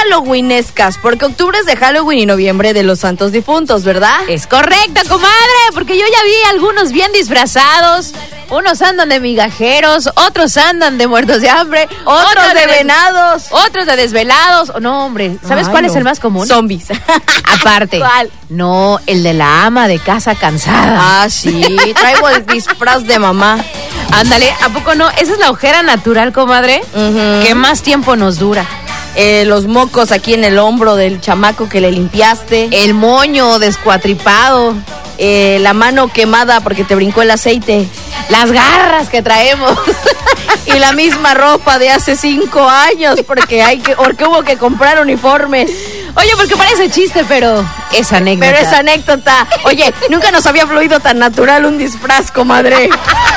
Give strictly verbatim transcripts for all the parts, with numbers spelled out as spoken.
halloweenescas, porque octubre es de Halloween y noviembre de los santos difuntos, ¿verdad? Es correcto, comadre, porque yo ya vi algunos bien disfrazados. Unos andan de migajeros, otros andan de muertos de hambre, otros, otros de, de venados, otros de desvelados. No, hombre, ¿sabes Ay, cuál no. es el más común? Zombies. Aparte. ¿Cuál? No, el de la ama de casa cansada. Ah, sí, traigo el disfraz de mamá. Ándale, ¿a poco no? Esa es la ojera natural, comadre, uh-huh. que más tiempo nos dura. Eh, los mocos aquí en el hombro del chamaco que le limpiaste. El moño descuatripado. Eh, la mano quemada porque te brincó el aceite. Las garras que traemos. Y la misma ropa de hace cinco años porque hay que, porque hubo que comprar uniformes. Oye, porque parece chiste, pero es anécdota. Pero es anécdota. Oye, nunca nos había fluido tan natural un disfraz, comadre.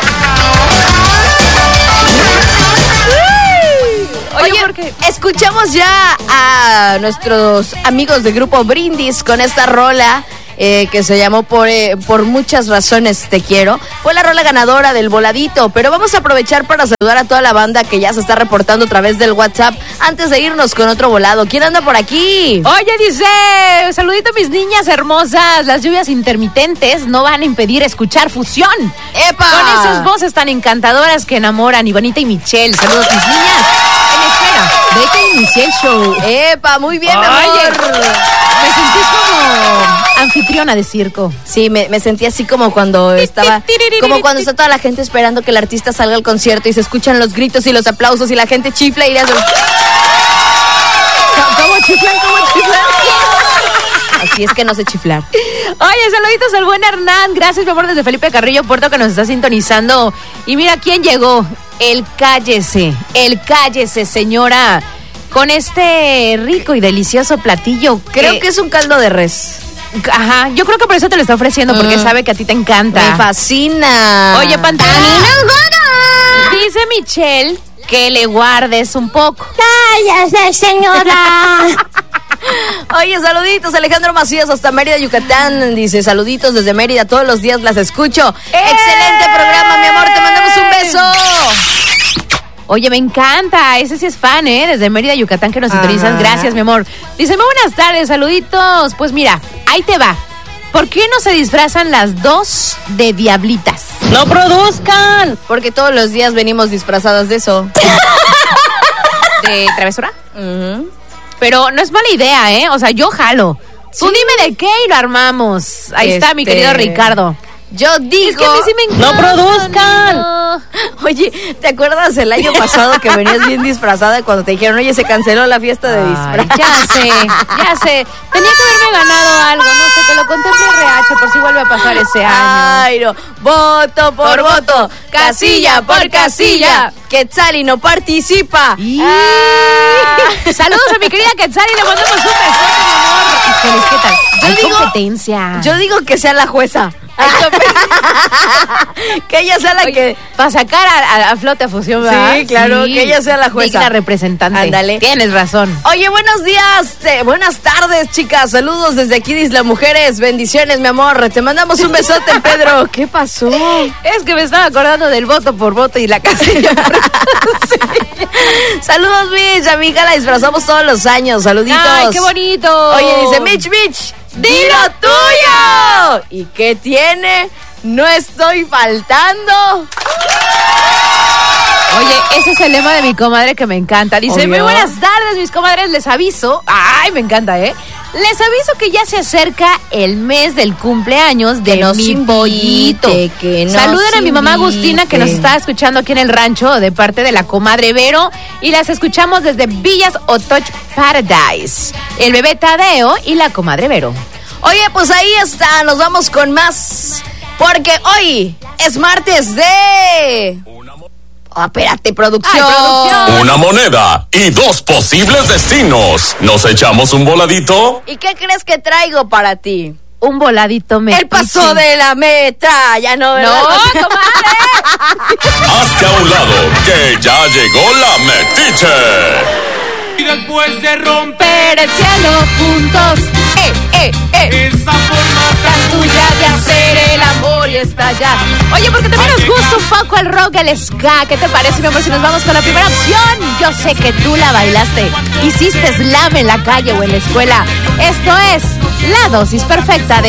Oye, Oye porque escuchamos ya a nuestros amigos del grupo Brindis con esta rola eh, que se llamó por, eh, por muchas razones te quiero. Fue la rola ganadora del voladito, pero vamos a aprovechar para saludar a toda la banda que ya se está reportando a través del WhatsApp antes de irnos con otro volado. ¿Quién anda por aquí? Oye, dice, saludito a mis niñas hermosas, las lluvias intermitentes no van a impedir escuchar Fusión. ¡Epa! Con esas voces tan encantadoras que enamoran, Ivanita y Michelle. Saludos, mis niñas. En espera, de que inicie el show. ¡Epa! Muy bien, mi amor. Me sentí como anfitriona de circo. Sí, me, me sentí así como cuando estaba, como cuando está toda la gente esperando que el artista salga al concierto y se escuchan los gritos y los aplausos y la gente chifla y le hace... ¿Cómo chiflan? ¿Cómo chiflan? Así es que no sé chiflar. Oye, saluditos al buen Hernán. Gracias, mi amor, desde Felipe Carrillo Puerto, que nos está sintonizando. Y mira quién llegó. El cállese. El cállese, señora. Con este rico y delicioso platillo. Creo que, que es un caldo de res. Ajá, yo creo que por eso te lo está ofreciendo, porque mm. sabe que a ti te encanta. Me fascina. Oye, Pantera. Dice Michelle que le guardes un poco. ¡Cállese, señora! Oye, saluditos, Alejandro Macías hasta Mérida, Yucatán. Dice, saluditos desde Mérida, todos los días las escucho. ¡Eh! Excelente programa, mi amor, te mandamos un beso. Oye, me encanta, ese sí es fan, ¿eh? Desde Mérida, Yucatán, que nos sintonizan. Gracias, mi amor. Dice, muy buenas tardes, saluditos. Pues mira, ahí te va. ¿Por qué no se disfrazan las dos de diablitas? ¡No produzcan! Porque todos los días venimos disfrazadas de eso. ¿De travesura? Uh-huh. Pero no es mala idea, ¿eh? O sea, yo jalo. Tú sí. Dime de qué y lo armamos. Ahí este... está, mi querido Ricardo. Yo digo... Es que a mí sí me encanta. ¡No produzcan! No. Oye, ¿te acuerdas el año pasado que venías bien disfrazada cuando te dijeron, oye, se canceló la fiesta de disfraz? Ay, ya sé, ya sé. Tenía que haberme ganado algo, no sé, que lo contemple R H por si vuelve a pasar ese año. Ay, no. Voto por, por voto, casilla por casilla. Quetzali no participa. Y... Ah. Saludos a mi querida Quetzali, le mandamos un besote, mi amor. Híjoles, ¿qué tal? Yo Hay digo, competencia. Yo digo que sea la jueza. Que ella sea la Oye, que... Para sacar a, a, a flote a Fusión, ¿verdad? Sí, claro, sí. Que ella sea la jueza. La representante. Ándale. Tienes razón. Oye, buenos días, te, buenas tardes, chicas. Saludos desde aquí, Isla Mujeres. Bendiciones, mi amor. Te mandamos un besote, Pedro. ¿Qué pasó? Es que me estaba acordando del voto por voto y la casilla. Sí. Saludos, Mitch. Amiga, la disfrazamos todos los años. Saluditos. Ay, qué bonito. Oye, dice Mitch, Mitch. ¡Dilo tuyo! ¿Y qué tiene? No estoy faltando. Oye, ese es el lema de mi comadre que me encanta. Dice, Obvio. Muy buenas tardes, mis comadres, les aviso. Ay, me encanta, ¿eh? Les aviso que ya se acerca el mes del cumpleaños de mi pollito. Que Saluden a mi mamá Agustina, que nos está escuchando aquí en el rancho de parte de la comadre Vero. Y las escuchamos desde Villas Otoch Paradise. El bebé Tadeo y la comadre Vero. Oye, pues ahí está, nos vamos con más. Porque hoy es martes de... Oh, espérate, producción. Ay, producción. Una moneda y dos posibles destinos. ¿Nos echamos un voladito? ¿Y qué crees que traigo para ti? Un voladito metiche. El paso de la meta. Ya no, ¿verdad? No, comadre. Hazte a un lado, que ya llegó la metiche. Y después de romper el cielo juntos, eh, eh, eh. esa forma tan tuya de hacer el amor y estallar. Oye, porque también nos gusta un poco el rock, el ska. ¿Qué te parece, mi amor, si nos vamos con la primera opción? Yo sé que tú la bailaste, hiciste slam en la calle o en la escuela. Esto es La Dosis Perfecta de